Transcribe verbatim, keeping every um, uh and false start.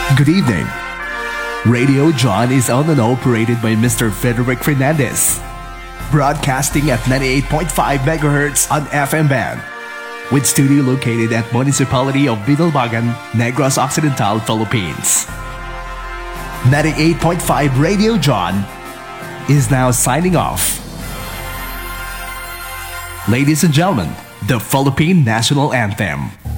Good evening. Radio John is owned and operated by Mister Frederick Fernandez. Broadcasting at ninety-eight point five megahertz on F M band. With studio located at Municipality of Binalbagan, Negros Occidental, Philippines. ninety-eight point five Radio John is now signing off. Ladies and gentlemen, the Philippine National Anthem.